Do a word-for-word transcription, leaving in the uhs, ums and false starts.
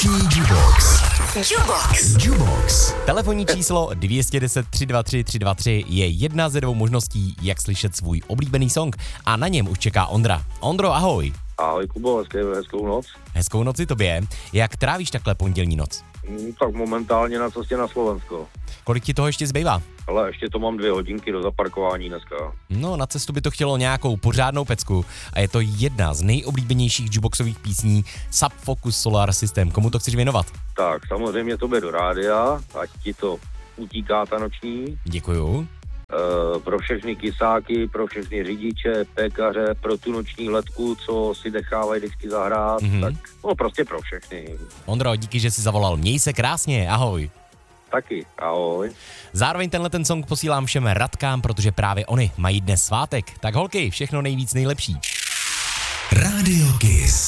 Noční Jubox. Jubox. Jubox. Telefonní číslo dvě deset tři dva tři tři dva tři je jedna ze dvou možností, jak slyšet svůj oblíbený song. A na něm už čeká Ondra. Ondro, ahoj. Ahoj Kubo, hezké, hezkou noc. Hezkou noci tobě. Jak trávíš takhle pondělní noc? Hmm, tak momentálně na cestě na Slovensko. Kolik ti toho ještě zbývá? Ale ještě to mám dvě hodinky do zaparkování dneska. No, na cestu by to chtělo nějakou pořádnou pecku a je to jedna z nejoblíbenějších jukeboxových písní Sub Focus Solar System. Komu to chceš věnovat? Tak, samozřejmě tobě do rádia, ať ti to utíká ta noční. Děkuju. E, pro všechny kysáky, pro všechny řidiče, pékaře, pro tu noční letku, co si nechávají vždycky zahrát, Mhm. tak no prostě pro všechny. Ondro, díky, že jsi zavolal. Měj se krásně, ahoj. Taky, ahoj. Zároveň tenhle ten song posílám všem Radkám, protože právě oni mají dnes svátek. Tak holky, všechno nejvíc nejlepší. Radio Kiss.